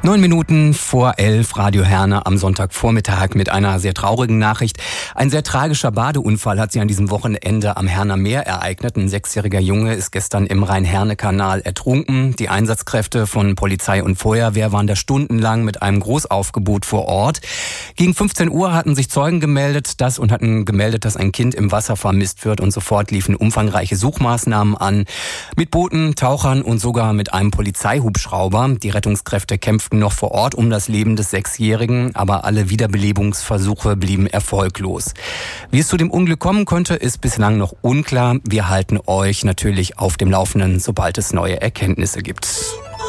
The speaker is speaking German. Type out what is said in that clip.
9 Minuten vor 11, Radio Herne am Sonntagvormittag mit einer sehr traurigen Nachricht. Ein sehr tragischer Badeunfall hat sich an diesem Wochenende am Herner Meer ereignet. Ein 6-jähriger Junge ist gestern im Rhein-Herne-Kanal ertrunken. Die Einsatzkräfte von Polizei und Feuerwehr waren da stundenlang mit einem Großaufgebot vor Ort. Gegen 15 Uhr hatten sich Zeugen gemeldet, dass ein Kind im Wasser vermisst wird, und sofort liefen umfangreiche Suchmaßnahmen an. Mit Booten, Tauchern und sogar mit einem Polizeihubschrauber. Die Rettungskräfte kämpften noch vor Ort um das Leben des 6-Jährigen, aber alle Wiederbelebungsversuche blieben erfolglos. Wie es zu dem Unglück kommen konnte, ist bislang noch unklar. Wir halten euch natürlich auf dem Laufenden, sobald es neue Erkenntnisse gibt.